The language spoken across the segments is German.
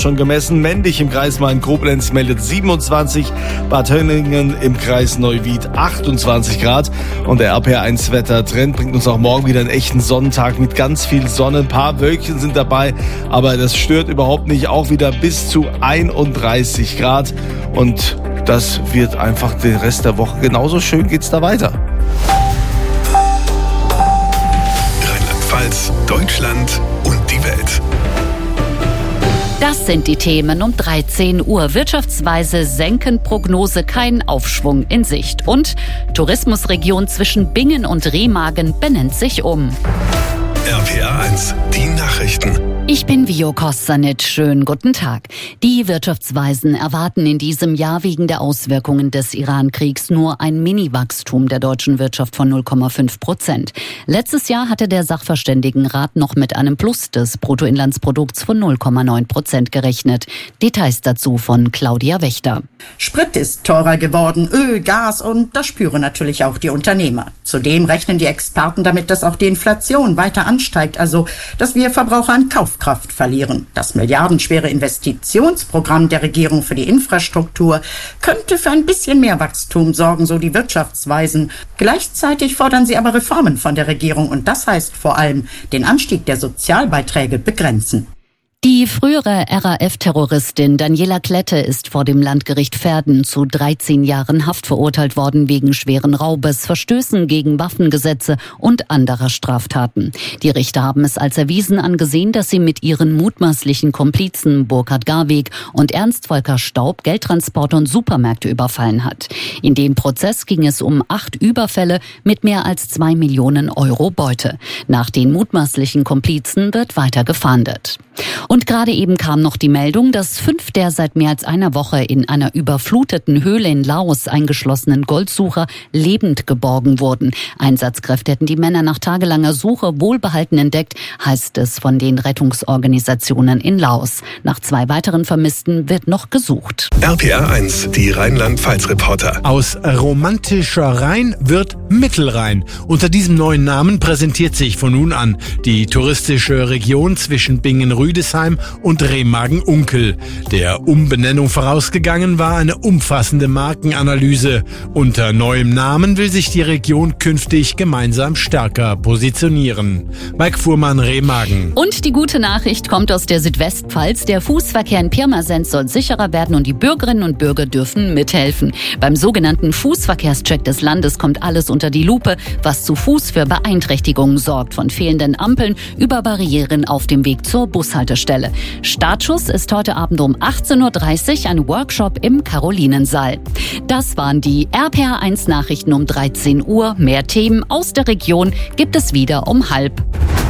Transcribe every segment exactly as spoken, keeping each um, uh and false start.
Schon gemessen. Männlich im Kreis Main-Koblenz meldet siebenundzwanzig, Bad Hönningen im Kreis Neuwied achtundzwanzig Grad. Und der R P R eins Wettertrend bringt uns auch morgen wieder einen echten Sonnentag mit ganz viel Sonne. Ein paar Wölkchen sind dabei, aber das stört überhaupt nicht. Auch wieder bis zu einunddreißig Grad. Und das wird einfach den Rest der Woche genauso schön. Geht's da weiter. Rheinland-Pfalz, Deutschland und die Welt. Das sind die Themen um dreizehn Uhr. Wirtschaftsweise senken Prognose, kein Aufschwung in Sicht. Und Tourismusregion zwischen Bingen und Remagen benennt sich um. R P R eins, die Nachrichten. Ich bin Vio Kostanic. Schönen guten Tag. Die Wirtschaftsweisen erwarten in diesem Jahr wegen der Auswirkungen des Iran-Kriegs nur ein Mini-Wachstum der deutschen Wirtschaft von null Komma fünf Prozent. Letztes Jahr hatte der Sachverständigenrat noch mit einem Plus des Bruttoinlandsprodukts von null Komma neun Prozent gerechnet. Details dazu von Claudia Wächter. Sprit ist teurer geworden, Öl, Gas und das spüren natürlich auch die Unternehmer. Zudem rechnen die Experten damit, dass auch die Inflation weiter ansteigt, also dass wir Verbraucher an Kaufkraft verlieren. Das milliardenschwere Investitionsprogramm der Regierung für die Infrastruktur könnte für ein bisschen mehr Wachstum sorgen, so die Wirtschaftsweisen. Gleichzeitig fordern sie aber Reformen von der Regierung und das heißt vor allem den Anstieg der Sozialbeiträge begrenzen. Die frühere R A F-Terroristin Daniela Klette ist vor dem Landgericht Verden zu dreizehn Jahren Haft verurteilt worden wegen schweren Raubes, Verstößen gegen Waffengesetze und anderer Straftaten. Die Richter haben es als erwiesen angesehen, dass sie mit ihren mutmaßlichen Komplizen Burkhard Garweg und Ernst Volker Staub Geldtransporte und Supermärkte überfallen hat. In dem Prozess ging es um acht Überfälle mit mehr als zwei Millionen Euro Beute. Nach den mutmaßlichen Komplizen wird weiter gefahndet. Und gerade eben kam noch die Meldung, dass fünf der seit mehr als einer Woche in einer überfluteten Höhle in Laos eingeschlossenen Goldsucher lebend geborgen wurden. Einsatzkräfte hätten die Männer nach tagelanger Suche wohlbehalten entdeckt, heißt es von den Rettungsorganisationen in Laos. Nach zwei weiteren Vermissten wird noch gesucht. R P R eins, die Rheinland-Pfalz-Reporter. Aus romantischer Rhein wird Mittelrhein. Unter diesem neuen Namen präsentiert sich von nun an die touristische Region zwischen Bingen-Rüdesheim und Remagen-Unkel. Der Umbenennung vorausgegangen war eine umfassende Markenanalyse. Unter neuem Namen will sich die Region künftig gemeinsam stärker positionieren. Mike Fuhrmann, Remagen. Und die gute Nachricht kommt aus der Südwestpfalz. Der Fußverkehr in Pirmasens soll sicherer werden und die Bürgerinnen und Bürger dürfen mithelfen. Beim sogenannten Fußverkehrscheck des Landes kommt alles unter die Lupe, was zu Fuß für Beeinträchtigungen sorgt. Von fehlenden Ampeln über Barrieren auf dem Weg zur Bushaltestelle. Startschuss ist heute Abend um achtzehn Uhr dreißig, ein Workshop im Karolinensaal. Das waren die R P R eins Nachrichten um dreizehn Uhr. Mehr Themen aus der Region gibt es wieder um halb.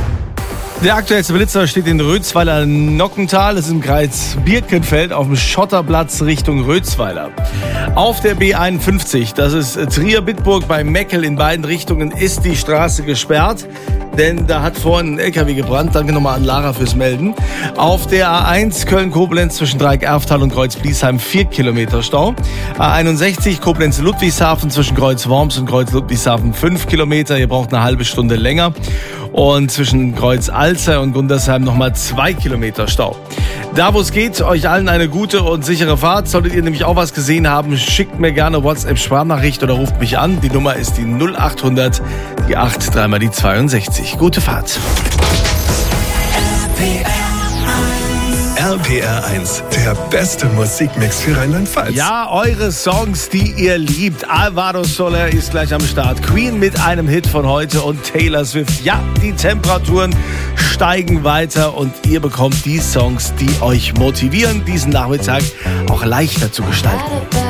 Der aktuellste Blitzer steht in Rötzweiler Nockental. Das ist im Kreis Birkenfeld auf dem Schotterplatz Richtung Rötzweiler. Auf der B einundfünfzig, das ist Trier-Bitburg bei Meckel in beiden Richtungen, ist die Straße gesperrt. Denn da hat vorhin ein L K W gebrannt. Danke nochmal an Lara fürs Melden. Auf der A eins Köln-Koblenz zwischen Dreieck-Erftal und Kreuz-Bliesheim vier Kilometer Stau. A einundsechzig Koblenz-Ludwigshafen zwischen Kreuz-Worms und Kreuz-Ludwigshafen fünf Kilometer. Ihr braucht eine halbe Stunde länger. Und zwischen Kreuz-Alzer und Gundersheim nochmal zwei Kilometer Stau. Da, wo es geht, euch allen eine gute und sichere Fahrt. Solltet ihr nämlich auch was gesehen haben, schickt mir gerne WhatsApp-Sprachnachricht oder ruft mich an. Die Nummer ist die null achthundert, die acht, dreimal die zweiundsechzig. Gute Fahrt. R P R eins, der beste Musikmix für Rheinland-Pfalz. Ja, eure Songs, die ihr liebt. Alvaro Soler ist gleich am Start. Queen mit einem Hit von heute und Taylor Swift. Ja, die Temperaturen steigen weiter und ihr bekommt die Songs, die euch motivieren, diesen Nachmittag auch leichter zu gestalten.